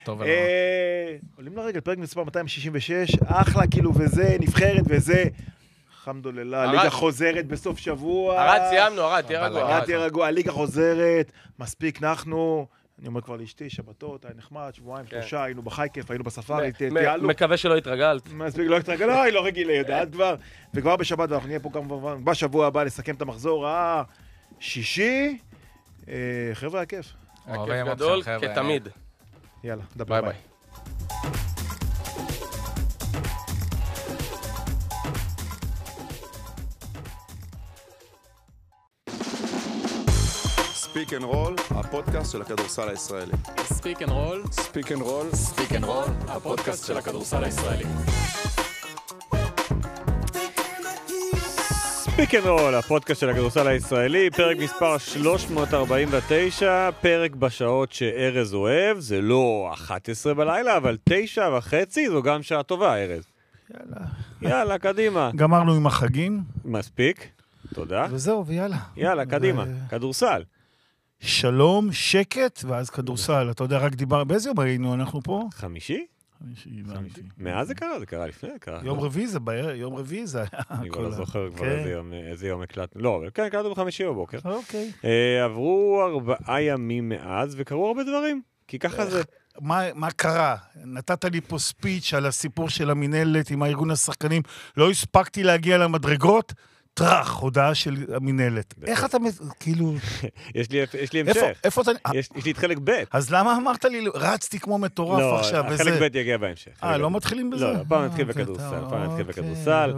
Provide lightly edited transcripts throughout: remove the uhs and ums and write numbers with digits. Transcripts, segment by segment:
טוב ולא. עולים לרגל, פרק מספר 266, אחלה כאילו וזה, נבחרת וזה. חמדוללה, הליגה חוזרת בסוף שבוע. ארד, סיימנו, ארד, תהיה רגוע. ארד, תהיה רגוע, הליגה חוזרת, מספיק נחנו. אני אומר כבר לאשתי, שבתות, היה נחמד, שבועיים, שלושה, היינו בחייקף, היינו בספארי, טיילנו. מקווה שלא התרגלת. מספיק, לא התרגל, לא, היא לא רגילה, יודעת כבר. וכבר בשבת, ואנחנו נהיה פה כמובן, בשבוע הבא לסכם את המחזור השישי. חבר'ה, הכיף. הכיף גדול, כתמיד. יאללה, דבר ביי. ספיק אנד רול, הפודקאסט של הכדורסל הישראלי. ספיק אנד רול, ספיק אנד רול, ספיק אנד רול, הפודקאסט של הכדורסל הישראלי. ספיק אנד רול, הפודקאסט של הכדורסל הישראלי, פרק מספר 349, פרק בשעות שארז אוהב, זה לא 11 בלילה, אבל 9:30, זו גם שעה טובה, ארז. יאללה, קדימה. גמרנו עם החגים. מספיק, תודה. וזהו, ויאללה. יאללה, קדימה, כדורסל. שלום, שקט, ואז כדורסל. אתה יודע, רק דיבר, באיזה יום היינו אנחנו פה? חמישי? הבנתי. מאז זה קרה? זה קרה לפני? יום רביעי זה בערב, יום רביעי זה היה. אני כבר לא זוכר כבר איזה יום הקלטנו. לא, אבל כן, הקלטנו בחמישי בבוקר. אוקיי. עברו 4 ימים מאז, וקרו הרבה דברים. כי ככה זה... מה קרה? נתת לי פה ספיץ' על הסיפור של המנהלת עם הארגון השחקנים. לא הספקתי להגיע למדרגות. טרח, הודעה של המנהלת. איך אתה, כאילו... יש לי המשך. איפה אתה... יש לי את חלק ב'. אז למה אמרת לי, רצתי כמו מטורף עכשיו, וזה... לא, החלק ב' יגיע בהמשך. לא מתחילים בזה? לא, פעם נתחיל בכדורסל.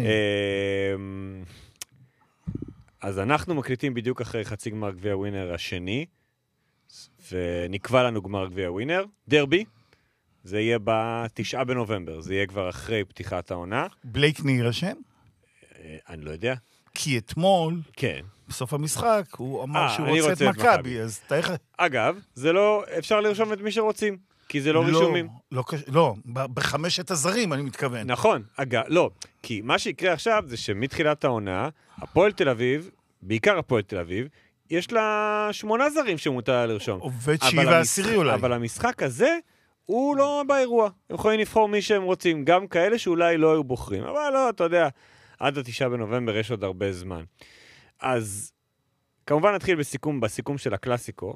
אז אנחנו מקליטים בדיוק אחרי חצי גמר גביע ווינר השני, ונקבע לנו גמר גביע ווינר, דרבי. זה יהיה ב9 בנובמבר, זה יהיה כבר אחרי פתיחת העונה. בלייקני יירשם? אני לא יודע. כי אתמול, כן. בסוף המשחק, הוא אמר שהוא רוצה את מכבי, אז אתה איך... אגב, זה לא, אפשר לרשום את מי שרוצים, כי זה לא רישומים. לא, בחמשת הזרים אני מתכוון. נכון, אגב, לא, כי מה שיקרה עכשיו זה שמתחילת העונה, הפועל תל אביב, בעיקר הפועל תל אביב, יש לה 8 זרים שמותר לרשום. עובד 9 ו10 אולי. אבל המשחק הזה, הוא לא באירוע. הם יכולים לבחור מי שהם רוצים, גם כאלה שאולי לא היו בוחרים. אבל לא, אתה יודע, עד 9 בנובמבר יש עוד הרבה זמן. אז כמובן נתחיל בסיכום של הקלאסיקו,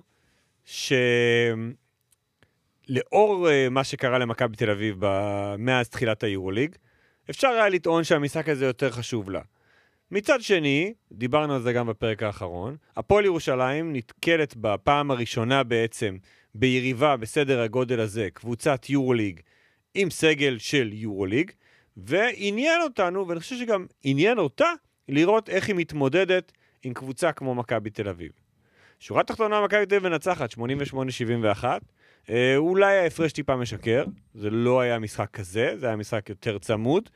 שלאור מה שקרה למכבי תל אביב מאז תחילת היורוליג, אפשר היה לטעון שהמשחק הזה יותר חשוב לה. מצד שני, דיברנו על זה גם בפרק האחרון, הפועל ירושלים נתקלת בפעם הראשונה בעצם ביריבה בסדר הגודל הזה, קבוצת יורוליג עם סגל של יורוליג, ועניין אותנו, ואני חושב שגם עניין אותה, לראות איך היא מתמודדת עם קבוצה כמו מכבי תל אביב. שורה תחתונה מכבי תל אביב מנצחת 88-71, אולי ההפרש טיפה משקר, זה לא היה משחק כזה, זה היה משחק יותר צמוד.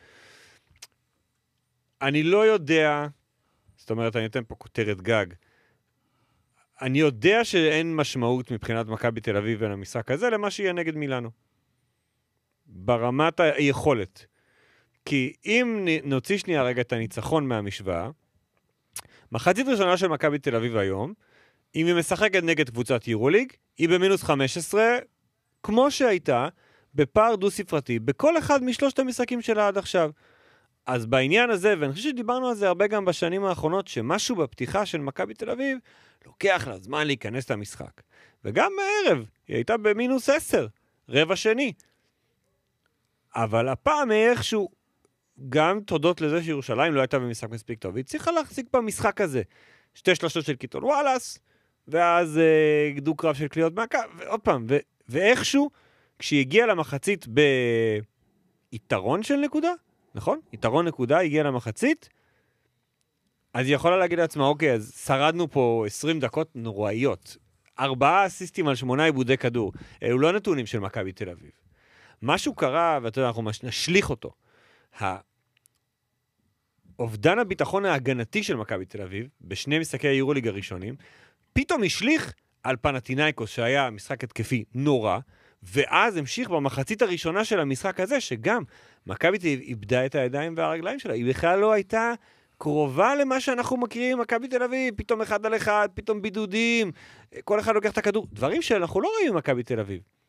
אני לא יודע, זאת אומרת, אני אתן פה כותרת גג, אני יודע שאין משמעות מבחינת מכבי תל אביב בין המשחק הזה למה שיהיה נגד מילאנו. ברמת היכולת. כי אם נוציא שנייה רגע את הניצחון מהמשוואה, מחצית ראשונה של מכבי תל אביב היום, אם היא משחקת נגד קבוצת יורוליג, היא במינוס 15, כמו שהייתה, בפער דו-ספרתי, בכל אחד משלושת המשחקים שלה עד עכשיו. אז בעניין הזה, ואני חושב שדיברנו על זה הרבה גם בשנים האחרונות, שמשהו בפתיחה של מכבי תל אביב, לוקח לה זמן להיכנס למשחק. וגם בערב, היא הייתה במינוס 10, רבע שני. אבל הפעם איכשהו, גם תודות לזה שירושלים לא הייתה במשחק מספיק טוב, היא צריכה להחזיק במשחק הזה. 2 שלשות של קיטון וואלאס, ואז דוק רב של קליות מהקו, ועוד פעם, ואיכשהו, כשהיא הגיעה למחצית ביתרון של נקודה, נכון? יתרון נקודה, הגיעה למחצית, אז היא יכולה להגיד לעצמה, אוקיי, אז שרדנו פה 20 דקות נוראיות, 4 אסיסטים על 8 עיבודי כדור, אלו לא נתונים של מכבי תל אביב. משהו קרה, ואתה יודע, אנחנו נשליך אותו. אובדן הביטחון ההגנתי של מכבי תל אביב, בשני משחקי היורוליג הראשונים, פתאום השליך על פנתינייקוס, שהיה משחק התקפי נורא, ואז המשיך במחצית הראשונה של המשחק הזה, שגם מכבי תל אביב איבדה את הידיים והרגליים שלה, היא בכלל לא הייתה קרובה למה שאנחנו מכירים, מכבי תל אביב, פתאום 1 על 1, פתאום בידודים, כל אחד לוקח את הכדור, דברים שאנחנו לא רואים במכבי תל אביב.